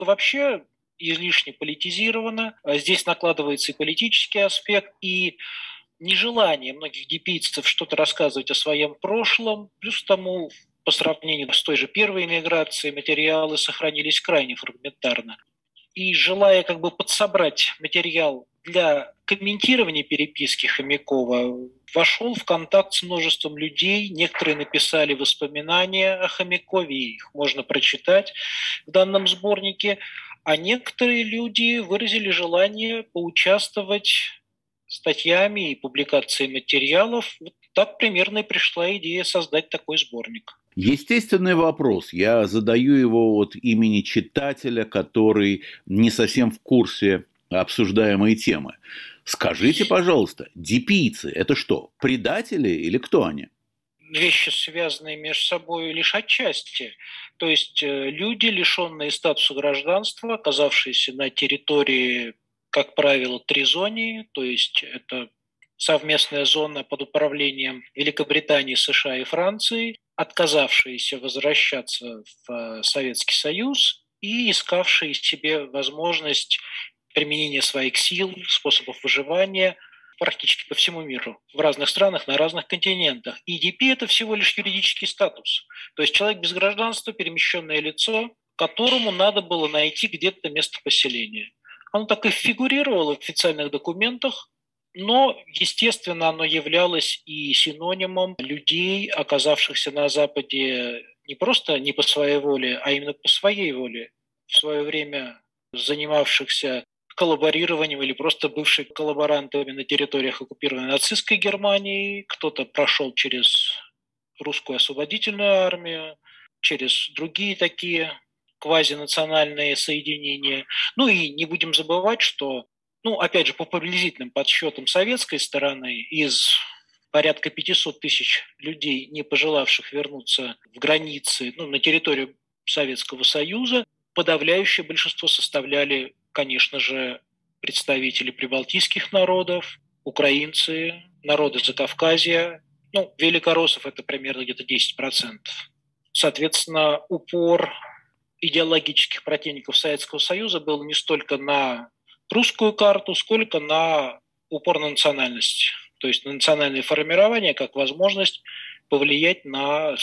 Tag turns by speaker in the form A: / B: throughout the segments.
A: вообще излишне политизировано. Здесь накладывается и политический аспект, и нежелание многих дипийцев что-то рассказывать о своем прошлом. Плюс к тому, по сравнению с той же первой эмиграцией, материалы сохранились крайне фрагментарно. И желая как бы подсобрать материал для комментирования переписки Хомякова, вошел в контакт с множеством людей. Некоторые написали воспоминания о Хомякове, их можно прочитать в данном сборнике. А некоторые люди выразили желание поучаствовать статьями и публикацией материалов. Вот так примерно и пришла идея создать такой сборник.
B: Естественный вопрос. Я задаю его от имени читателя, который не совсем в курсе обсуждаемой темы. Скажите, пожалуйста, дипийцы – это что, предатели или кто они?
A: Вещи, связанные между собой лишь отчасти. То есть люди, лишенные статуса гражданства, оказавшиеся на территории, как правило, Тризонии, то есть это совместная зона под управлением Великобритании, США и Франции, отказавшиеся возвращаться в Советский Союз и искавшие себе возможность применения своих сил, способов выживания практически по всему миру, в разных странах, на разных континентах. И EDP – это всего лишь юридический статус. То есть человек без гражданства, перемещенное лицо, которому надо было найти где-то место поселения. Оно так и фигурировало в официальных документах, но, естественно, оно являлось и синонимом людей, оказавшихся на Западе не просто не по своей воле, а именно по своей воле, в свое время занимавшихся коллаборированием или просто бывшими коллаборантами на территориях оккупированной нацистской Германии. Кто-то прошел через русскую освободительную армию, через другие такие квазинациональные соединения. Ну и не будем забывать, что, опять же, по приблизительным подсчетам советской стороны, из порядка 500 тысяч людей, не пожелавших вернуться в границы, на территорию Советского Союза, подавляющее большинство составляли, конечно же, представители прибалтийских народов, украинцы, народы Закавказья. Великороссов – это примерно где-то 10%. Соответственно, упор идеологических противников Советского Союза был не столько на русскую карту, сколько на упор на национальность. То есть на национальное формирование как возможность повлиять на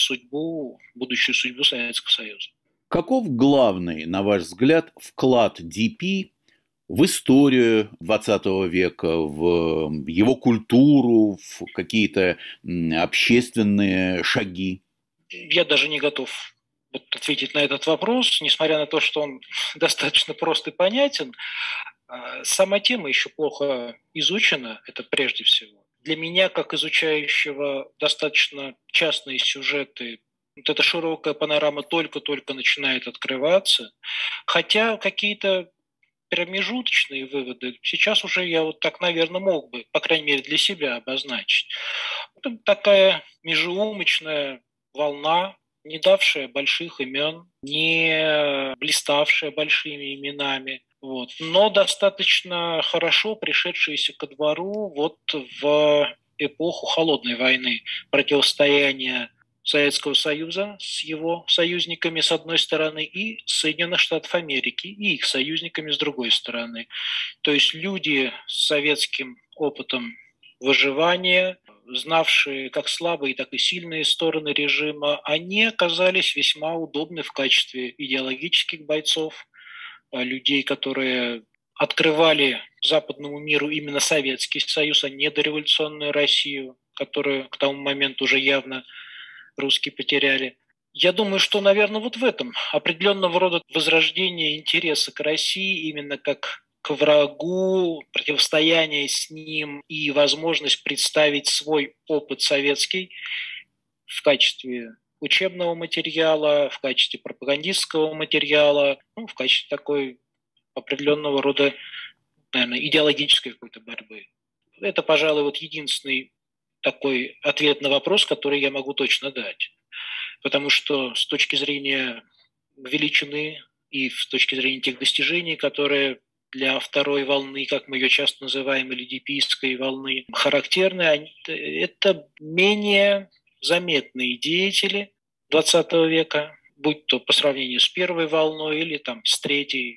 A: будущую судьбу Советского Союза.
B: Каков главный, на ваш взгляд, вклад DP в историю XX века, в его культуру, в какие-то общественные шаги?
A: Я даже не готов ответить на этот вопрос, несмотря на то, что он достаточно прост и понятен. Сама тема еще плохо изучена, это прежде всего. Для меня, как изучающего достаточно частные сюжеты, вот эта широкая панорама только-только начинает открываться. Хотя какие-то промежуточные выводы сейчас уже я вот так, наверное, мог бы, по крайней мере, для себя обозначить. Это такая межеумочная волна, не давшая больших имен, не блиставшая большими именами, но достаточно хорошо пришедшаяся ко двору в эпоху холодной войны, противостояния Советского Союза с его союзниками с одной стороны и Соединенных Штатов Америки и их союзниками с другой стороны. То есть люди с советским опытом выживания, знавшие как слабые, так и сильные стороны режима, они оказались весьма удобны в качестве идеологических бойцов, людей, которые открывали западному миру именно Советский Союз, а не дореволюционную Россию, которую к тому моменту уже явно русские потеряли. Я думаю, что, наверное, в этом определенного рода возрождение интереса к России именно как к врагу, противостояние с ним и возможность представить свой опыт советский в качестве учебного материала, в качестве пропагандистского материала, в качестве такой определенного рода, наверное, идеологической какой-то борьбы. Это, пожалуй, единственный такой ответ на вопрос, который я могу точно дать. Потому что с точки зрения величины и с точки зрения тех достижений, которые для второй волны, как мы ее часто называем, или дипийской волны, характерны, это менее заметные деятели XX века, будь то по сравнению с первой волной или там с третьей,